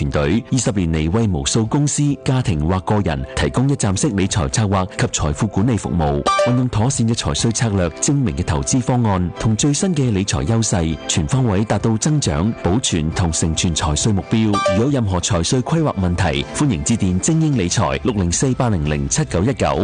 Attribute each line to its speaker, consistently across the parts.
Speaker 1: 團隊20年嚟為無數公司、家庭或個人提供一站式理財策劃及財富管理服務，運用妥善嘅財稅策略、精明嘅投資方案同最新嘅理財優勢，全方位達到增長、保存同成全財稅目標。如有任何財稅規劃問題，歡迎致電精英理財604-800-7919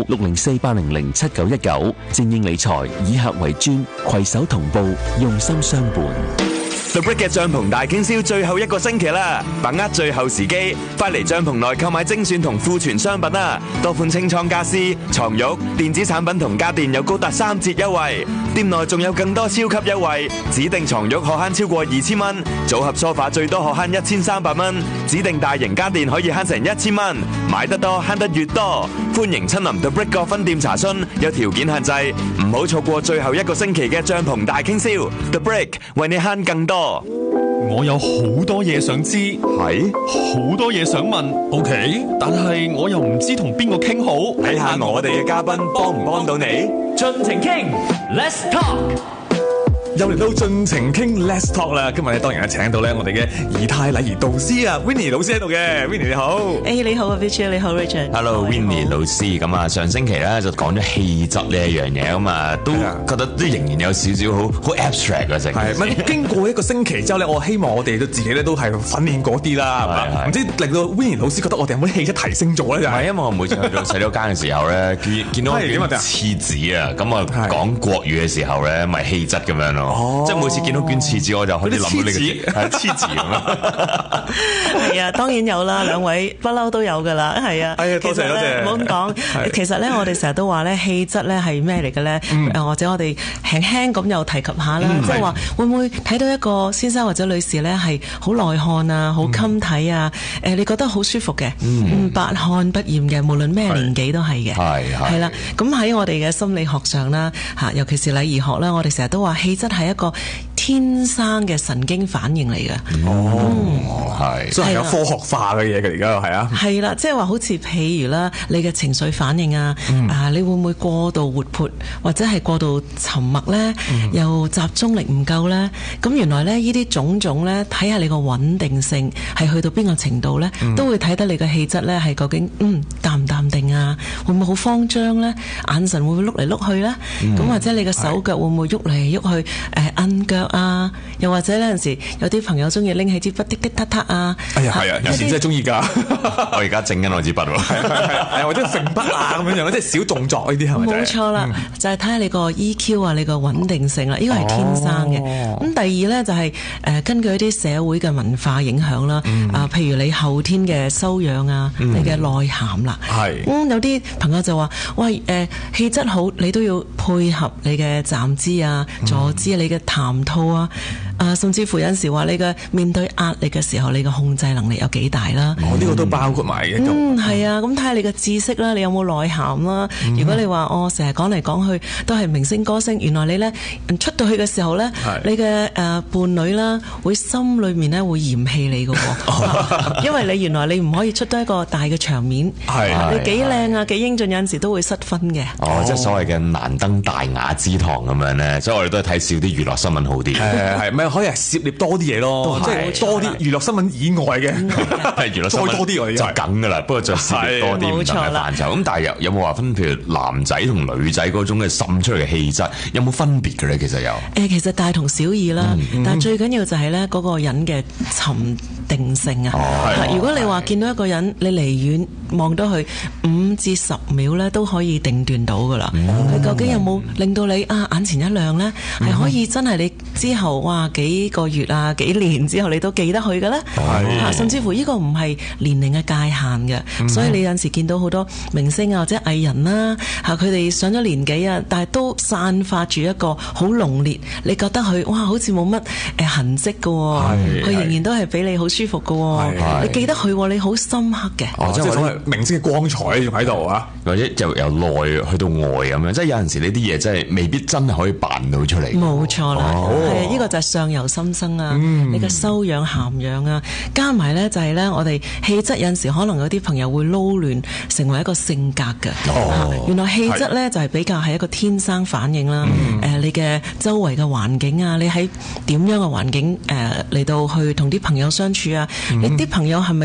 Speaker 1: 604-800-7919。精英理財以客為尊，攜手同步，用心相伴。
Speaker 2: The Brick 嘅帳篷大傾銷最後一個星期啦，把握最後時機，快嚟帳篷內購買精選同庫存商品啦！多款清倉家私、床褥、電子產品同家電有高達3折優惠，店內仲有更多超級優惠，指定床褥可慳超過2000蚊，組合梳化最多可慳1300蚊，指定大型家電可以慳成1000蚊，買得多慳得越多，歡迎親臨 The Brick 各分店查詢，有條件限制，唔好錯過最後一個星期嘅帳篷大傾銷。The Brick 為你慳更多。
Speaker 3: 我有好多嘢想知，
Speaker 2: 係
Speaker 3: 好多嘢想問。OK， 但係我又唔知同邊個傾好。
Speaker 2: 睇下我哋嘅嘉賓幫唔幫到你。
Speaker 4: 盡情傾 ，Let's talk。
Speaker 3: 又嚟到盡情傾 Let's Talk 啦！今日咧當然係請到咧我哋嘅儀態禮儀導師啊 Winnie 老師喺度嘅 Winnie 你好。
Speaker 5: 你好啊 Victor 你好 Richard。
Speaker 2: Hello Winnie 老師，咁啊上星期咧就講咗氣質呢一樣嘢，咁啊都覺得都仍然有少少好 abstract 嘅，
Speaker 3: 係咪經過一個星期之後咧，我希望我哋都自己咧都係訓練嗰啲啦，係嘛？唔知令到 Winnie 老師覺得我哋有冇氣質提升咗咧？就係
Speaker 2: 因為我每次去到洗手間嘅時候咧，見到卷廁紙啊，咁啊講國語嘅時候咧，咪氣質咁樣咯，即係每次見到卷廁紙我就開始諗到呢個字，係黐字咁咯。
Speaker 5: 係啊，當然有啦，兩位不嬲都有噶啦，係啊。
Speaker 3: 係啊，多謝多謝。
Speaker 5: 唔好咁講，其實咧我哋成日都話咧氣質咧係咩嚟嘅咧？或者我哋輕輕咁又提及下啦，即係話會唔會睇到一個先生或者女士咧係好耐看啊，好襟睇啊？你覺得好舒服嘅，百看不厭嘅，無論咩年紀都係嘅。係啦，咁喺我哋嘅心理學上啦，嚇，尤其是禮儀學啦，我哋成日都話氣質係一個天生嘅神經反應嚟嘅。
Speaker 3: 係，所以係有科學化嘅嘢嘅，而家係啊。係
Speaker 5: 啦，即係話好似譬如啦，你嘅情緒反應啊，你會唔會過度活潑，或者係過度沉默咧？又集中力唔夠咧？咁原來咧呢啲種種咧，睇下你個穩定性係去到邊個程度咧，都會睇得你嘅氣質咧係究竟淡唔淡定啊？會唔會好慌張咧？眼神會唔會碌嚟碌去咧？咁或者你嘅手腳會唔會喐嚟喐去？摁腳啊，又或者有陣時有啲朋友中意拎起支筆滴滴嗒嗒啊。
Speaker 3: 哎呀係啊，有時真係中意㗎。
Speaker 2: 我而家整緊我支筆喎，
Speaker 3: 係或者揈筆啊咁樣樣，即係小動作呢啲係咪？
Speaker 5: 冇錯啦，就係睇下你個 EQ 啊，你個穩定性啦，呢個係天生嘅。咁第二咧就係根據一啲社會嘅文化影響啦，譬如你後天嘅修養啊，你嘅內涵啦。係。有啲朋友就話：喂，氣質好，你都要配合你嘅站姿啊、坐姿啊、你嘅談吐啊。甚至乎有陣時話你嘅面對壓力嘅時候，你嘅控制能力有幾大啦？
Speaker 3: 呢個都包括埋嘅。
Speaker 5: 係啊，咁睇下你嘅知識啦，你有冇內涵啦？如果你話我成日講嚟講去都係明星歌星，原來你咧出到去嘅時候咧，你嘅伴侶啦，會心裏面咧會嫌棄你嘅喎，因為你原來你唔可以出到一個大嘅場面，你幾靚啊幾英俊，有陣時都會失分嘅。
Speaker 2: 即係所謂嘅難登大雅之堂咁樣咧，所以我哋都係睇少啲娛樂新聞好啲。
Speaker 3: 係咪可以係涉獵多啲嘢咯？即係多啲娛樂新聞以外嘅，
Speaker 2: 係娛樂新聞
Speaker 3: 再多啲我哋
Speaker 2: 就梗㗎啦。不過就涉獵多啲唔同嘅範疇。咁但係有冇話分？譬如男仔同女仔嗰種嘅滲出嚟嘅氣質，有冇分別嘅咧？其實有。
Speaker 5: 其實大同小異啦，但係最緊要就係咧嗰個人嘅沉定性啊。如果你話見到一個人，你離遠望到佢5至10秒咧，都可以定斷到㗎啦。佢究竟有冇令到你眼前一亮咧？係可以真係你之後哇幾個月啊幾年之後你都記得佢嘅咧？甚至乎呢個唔係年齡嘅界限嘅，所以你有陣時見到好多明星啊或者藝人啦佢哋上咗年紀啊，但係都散發住一個好濃烈，你覺得佢哇好似冇乜痕跡嘅喎，佢仍然都係俾你好舒服嘅喎，你記得佢你好深刻嘅。
Speaker 3: 即係所謂明星嘅光彩仲喺度啊，
Speaker 2: 或者就由內去到外咁樣，即係有陣時呢啲嘢真係未必真係可以扮到出嚟。
Speaker 5: 冇錯啦，係呢個就係相由心生啊，你嘅修養涵養啊，加埋咧就係咧我哋氣質有陣時可能有啲朋友會撈亂成為一個性格嘅。原來氣質咧就係比較係一個天生反應啦。你嘅周圍嘅環境啊，你喺點樣嘅環境嚟到去同啲朋友相處啊，你啲朋友係咪